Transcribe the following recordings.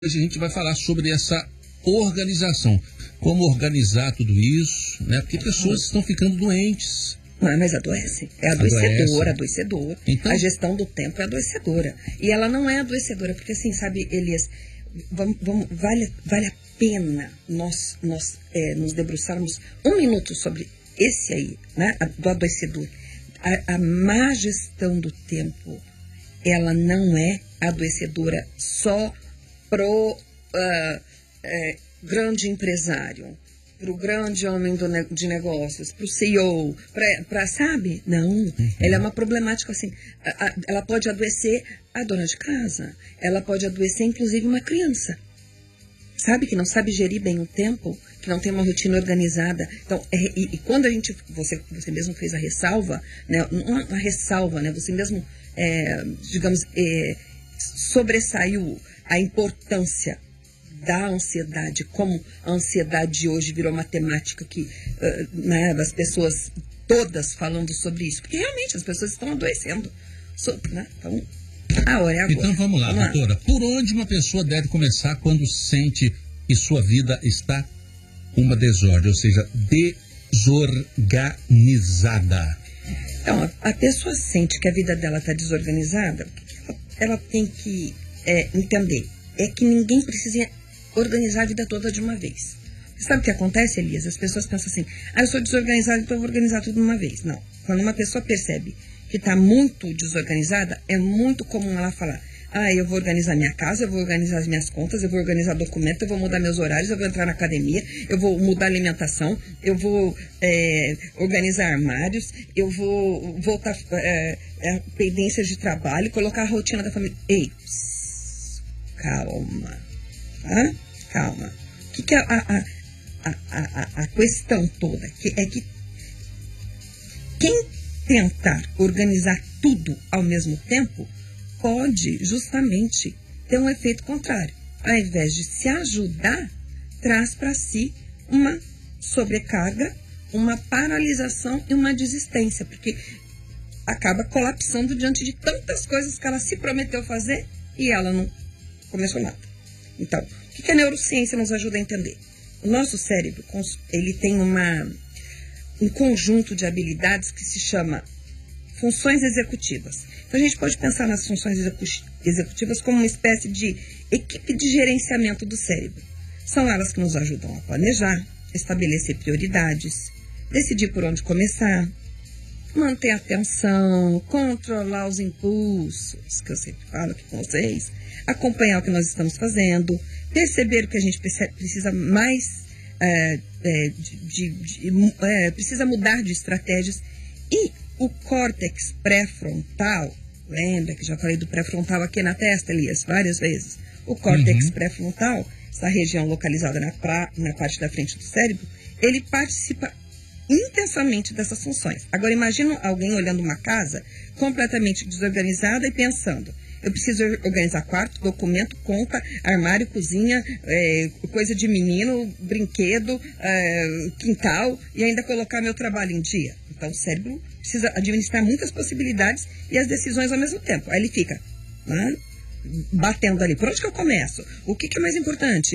Hoje a gente vai falar sobre essa organização. Como organizar tudo isso, né? Porque pessoas estão ficando doentes. Não, mas adoece. É adoecedora. Então, a gestão do tempo é adoecedora. E ela não é adoecedora, porque assim, sabe, Elias, vale a pena nós nos debruçarmos um minuto sobre esse aí, né? Do adoecedor. A má gestão do tempo, ela não é adoecedora só pro grande empresário, pro grande homem de negócios, pro CEO, sabe? Não, ela é uma problemática assim, ela pode adoecer a dona de casa, ela pode adoecer inclusive uma criança, sabe? Que não sabe gerir bem o tempo, que não tem uma rotina organizada. Então, e quando a gente, você mesmo fez a ressalva, né? Uma ressalva, né? Você mesmo, digamos, sobressaiu a importância da ansiedade, como a ansiedade de hoje virou uma temática que, né, as pessoas todas falando sobre isso, porque realmente as pessoas estão adoecendo, né? Então, a hora é agora. Então vamos lá, doutora. Por onde uma pessoa deve começar quando sente que sua vida está uma desordem, ou seja, desorganizada? Então, a pessoa sente que a vida dela está desorganizada, ela tem que entender que ninguém precisa organizar a vida toda de uma vez. Você sabe o que acontece, Elias? As pessoas pensam assim, eu sou desorganizada, então eu vou organizar tudo de uma vez. Não. Quando uma pessoa percebe que está muito desorganizada, é muito comum ela falar, eu vou organizar minha casa, eu vou organizar as minhas contas, eu vou organizar documento, eu vou mudar meus horários, eu vou entrar na academia, eu vou mudar a alimentação, eu vou organizar armários, eu vou voltar pendências de trabalho, colocar a rotina da família. Ei, calma, tá? Calma. O que é a questão toda? É que quem tentar organizar tudo ao mesmo tempo pode justamente ter um efeito contrário. Ao invés de se ajudar, traz para si uma sobrecarga, uma paralisação e uma desistência, porque acaba colapsando diante de tantas coisas que ela se prometeu fazer e ela não começou nada. Então, o que a neurociência nos ajuda a entender? O nosso cérebro, ele tem um conjunto de habilidades que se chama funções executivas. Então, a gente pode pensar nas funções executivas como uma espécie de equipe de gerenciamento do cérebro. São elas que nos ajudam a planejar, estabelecer prioridades, decidir por onde começar, manter a atenção, controlar os impulsos, que eu sempre falo aqui com vocês, acompanhar o que nós estamos fazendo, perceber o que a gente precisa mais, precisa mudar de estratégias. E o córtex pré-frontal, lembra que já falei do pré-frontal aqui na testa, Elias, várias vezes. O córtex pré-frontal, essa região localizada na parte da frente do cérebro, ele participa intensamente dessas funções. Agora, imagina alguém olhando uma casa completamente desorganizada e pensando, eu preciso organizar quarto, documento, conta, armário, cozinha, coisa de menino, brinquedo, quintal e ainda colocar meu trabalho em dia. Então, o cérebro precisa administrar muitas possibilidades e as decisões ao mesmo tempo. Aí ele fica batendo ali. Por onde que eu começo? O que é mais importante?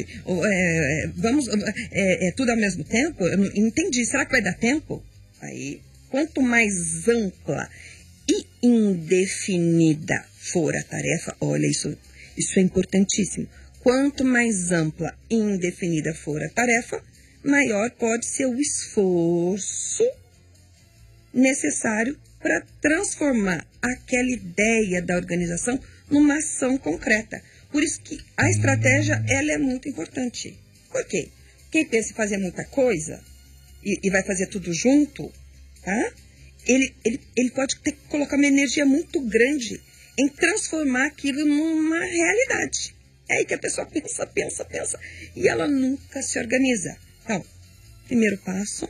Tudo ao mesmo tempo? Eu não entendi. Será que vai dar tempo? Aí, quanto mais ampla e indefinida for a tarefa, olha, isso é importantíssimo. Quanto mais ampla e indefinida for a tarefa, maior pode ser o esforço necessário para transformar aquela ideia da organização numa ação concreta. Por isso que a estratégia, ela é muito importante. Por quê? Quem pensa em fazer muita coisa e vai fazer tudo junto, tá? Ele pode ter que colocar uma energia muito grande em transformar aquilo numa realidade. É aí que a pessoa pensa, e ela nunca se organiza. Então, primeiro passo,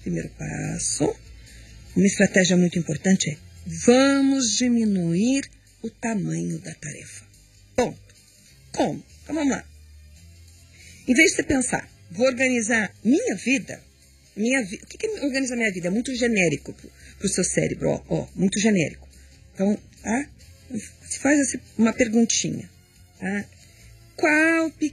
uma estratégia muito importante é, vamos diminuir o tamanho da tarefa. Ponto. Como? Então, vamos lá. Em vez de você pensar, vou organizar minha vida, o que é organizar minha vida? É muito genérico para o seu cérebro, muito genérico. Então, tá? Se faz uma perguntinha, tá? qual